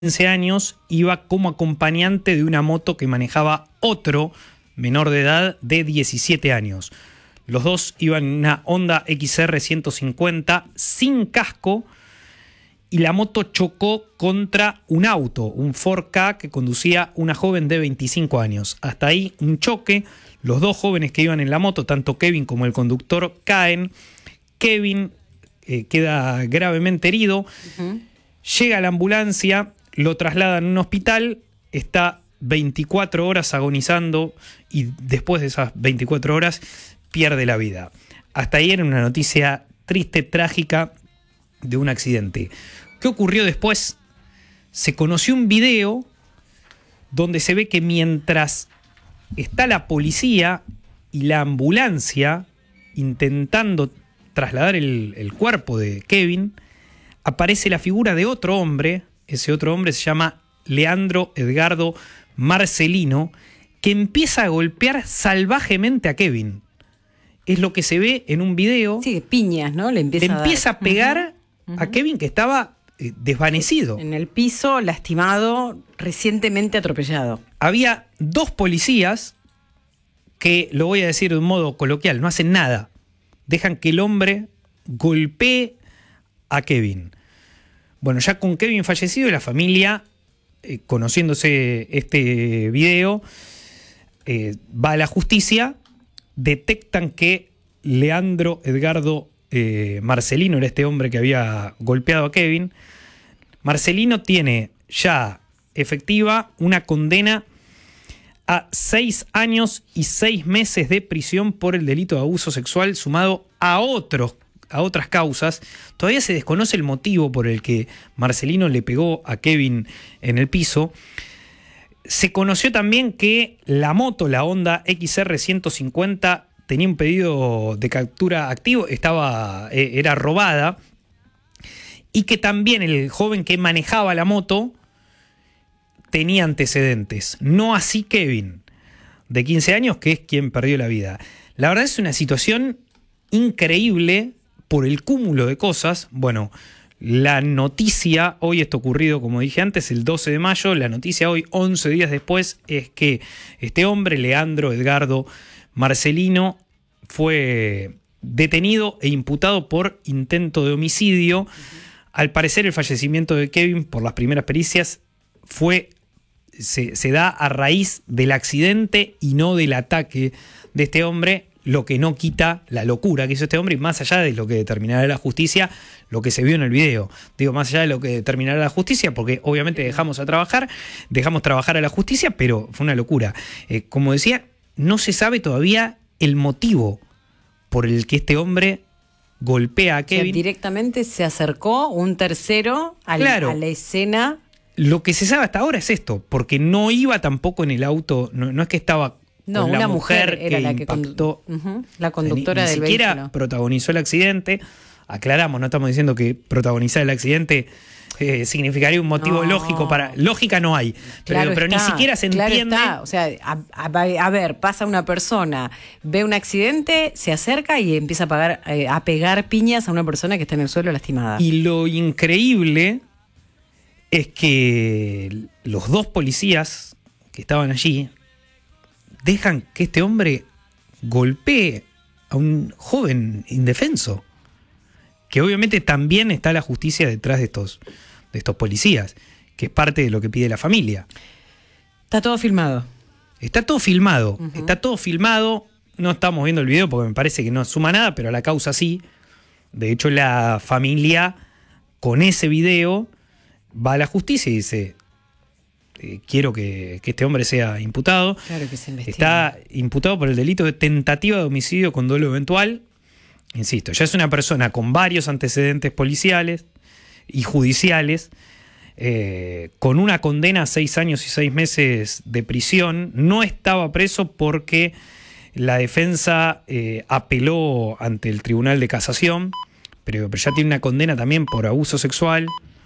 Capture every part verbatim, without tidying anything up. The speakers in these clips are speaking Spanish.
quince años iba como acompañante de una moto que manejaba otro menor de edad de diecisiete años. Los dos iban en una Honda X R ciento cincuenta sin casco y la moto chocó contra un auto, un Ford Ka que conducía una joven de veinticinco años. Hasta ahí un choque, los dos jóvenes que iban en la moto, tanto Kevin como el conductor, caen. Kevin eh, queda gravemente herido, uh-huh. Llega a la ambulancia, lo trasladan a un hospital, está veinticuatro horas agonizando y después de esas veinticuatro horas pierde la vida. Hasta ahí era una noticia triste, trágica de un accidente. ¿Qué ocurrió después? Se conoció un video donde se ve que mientras está la policía y la ambulancia intentando trasladar el, el cuerpo de Kevin, aparece la figura de otro hombre. Ese otro hombre se llama Leandro Edgardo Marcelino, que empieza a golpear salvajemente a Kevin. Es lo que se ve en un video. Sí, de piñas, ¿no? Le empieza, Le empieza a, a pegar uh-huh. a Kevin, que estaba eh, desvanecido. En el piso, lastimado, recientemente atropellado. Había dos policías que, lo voy a decir de un modo coloquial, no hacen nada. Dejan que el hombre golpee a Kevin. Bueno, ya con Kevin fallecido y la familia, eh, conociéndose este video, eh, va a la justicia, detectan que Leandro Edgardo eh, Marcelino era este hombre que había golpeado a Kevin. Marcelino tiene ya efectiva una condena a seis años y seis meses de prisión por el delito de abuso sexual, sumado a otros a otras causas. Todavía se desconoce el motivo por el que Marcelino le pegó a Kevin en el piso. Se conoció también que la moto, la Honda X R ciento cincuenta, tenía un pedido de captura activo, estaba, eh, era robada, y que también el joven que manejaba la moto tenía antecedentes. No así Kevin, de quince años, que es quien perdió la vida. La verdad es una situación increíble por el cúmulo de cosas. Bueno, la noticia, hoy esto ocurrido, como dije antes, el doce de mayo, la noticia hoy, once días después, es que este hombre, Leandro Edgardo Marcelino, fue detenido e imputado por intento de homicidio. Uh-huh. Al parecer, el fallecimiento de Kevin, por las primeras pericias, fue se, se da a raíz del accidente y no del ataque de este hombre, lo que no quita la locura que hizo este hombre, y más allá de lo que determinará la justicia, lo que se vio en el video. Digo, más allá de lo que determinará la justicia, porque obviamente dejamos a trabajar, dejamos trabajar a la justicia, pero fue una locura. Eh, como decía, no se sabe todavía el motivo por el que este hombre golpea a Kevin. O sea, directamente se acercó un tercero al, claro. a la escena. Lo que se sabe hasta ahora es esto, porque no iba tampoco en el auto, no, no es que estaba... No, con una la mujer, mujer era que la que impactó, condu- uh-huh, la conductora ni, ni del siquiera vehículo. Protagonizó el accidente. Aclaramos, no estamos diciendo que protagonizar el accidente eh, significaría un motivo no. lógico para... Lógica no hay, claro pero, pero está, ni siquiera se claro entiende... Está. O sea, a, a, a ver, pasa una persona, ve un accidente, se acerca y empieza a, pagar, eh, a pegar piñas a una persona que está en el suelo lastimada. Y lo increíble es que los dos policías que estaban allí dejan que este hombre golpee a un joven indefenso, que obviamente también está la justicia detrás de estos, de estos policías, que es parte de lo que pide la familia. Está todo filmado. Está todo filmado, uh-huh. está todo filmado. No estamos viendo el video porque me parece que no suma nada, pero a la causa sí. De hecho, la familia con ese video va a la justicia y dice... Eh, quiero que, que este hombre sea imputado. Claro que se investigue. Está imputado por el delito de tentativa de homicidio con dolo eventual. Insisto, ya es una persona con varios antecedentes policiales y judiciales, eh, con una condena a seis años y seis meses de prisión. No estaba preso porque la defensa eh, apeló ante el Tribunal de Casación, pero, pero ya tiene una condena también por abuso sexual.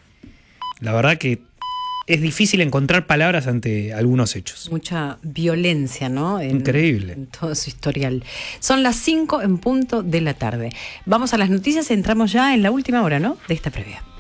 La verdad que es difícil encontrar palabras ante algunos hechos. Mucha violencia, ¿no? En, Increíble. En todo su historial. Son las cinco en punto de la tarde. Vamos a las noticias, entramos ya en la última hora, ¿no? De esta previa.